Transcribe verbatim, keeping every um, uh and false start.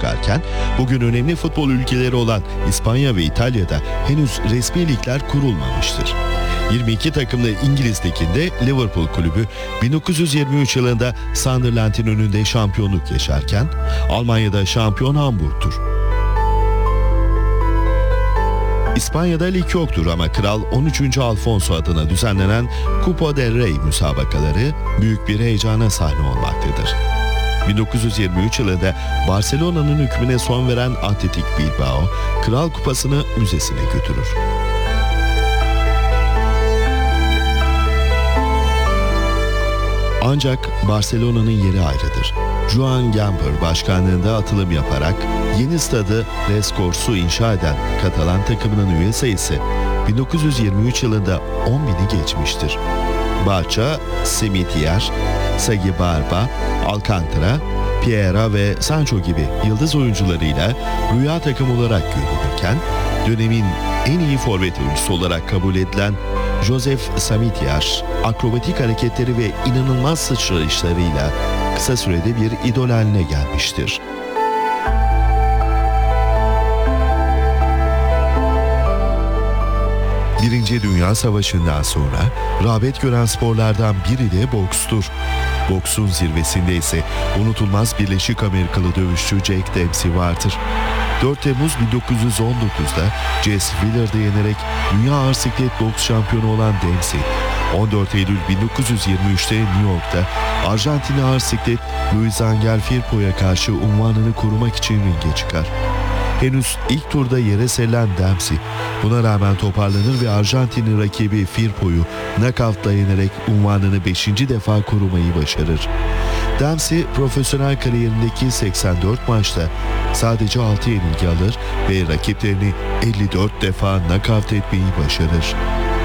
çıkarken bugün önemli futbol ülkeleri olan İspanya ve İtalya'da henüz resmi ligler kurulmamıştır. yirmi iki takımlı İngiliz Ligi'nde Liverpool kulübü bin dokuz yüz yirmi üç yılında Sunderland'in önünde şampiyonluk yaşarken Almanya'da şampiyon Hamburg'tur. İspanya'da lig yoktur ama Kral on üçüncü Alfonso adına düzenlenen Copa del Rey müsabakaları büyük bir heyecana sahne olmaktadır. bin dokuz yüz yirmi üç yılında Barcelona'nın hükmüne son veren Athletic Bilbao, Kral Kupası'nı müzesine götürür. Ancak Barcelona'nın yeri ayrıdır. Joan Gamper başkanlığında atılım yaparak yeni stadı Les Corts'u inşa eden Katalan takımının üye sayısı bin dokuz yüz yirmi üç yılında on bini geçmiştir. Barça, Semitier, Sagi Barba, Alcantara, Piera ve Sancho gibi yıldız oyuncularıyla rüya takım olarak görülürken, dönemin en iyi forvet oyuncusu olarak kabul edilen Joseph Samitier, akrobatik hareketleri ve inanılmaz sıçrayışlarıyla kısa sürede bir idol haline gelmiştir. Birinci Dünya Savaşı'ndan sonra rağbet gören sporlardan biri de bokstur. Boksun zirvesinde ise unutulmaz Birleşik Amerikalı dövüşçü Jack Dempsey vardır. dört Temmuz bin dokuz yüz on dokuzda Jess Willard'ı yenerek dünya ağır siklet boks şampiyonu olan Dempsey, on dört Eylül bin dokuz yüz yirmi üçte New York'ta Arjantinli ağır siklet Luis Angel Firpo'ya karşı unvanını korumak için ringe çıkar. Henüz ilk turda yere serilen Dempsey, buna rağmen toparlanır ve Arjantinli rakibi Firpo'yu knockout'la yenerek unvanını beşinci defa korumayı başarır. Dempsey, profesyonel kariyerindeki seksen dört maçta sadece altı yenilgi alır ve rakiplerini elli dört defa knockout etmeyi başarır.